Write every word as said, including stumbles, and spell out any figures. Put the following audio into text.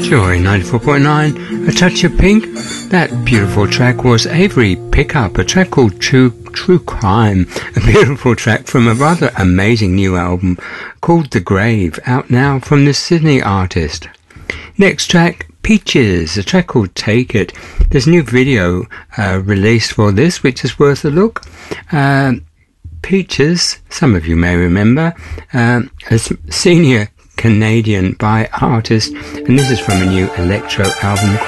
Joy ninety-four point nine, A Touch of Pink. That beautiful track was Avery Pickup, a track called True, True Crime, a beautiful track from a rather amazing new album called The Grave, out now from the Sydney artist. Next track, Peaches, a track called Take It. There's a new video uh, released for this, which is worth a look. Uh, Peaches, some of you may remember, uh, as senior Canadian by artist, and this is from a new electro album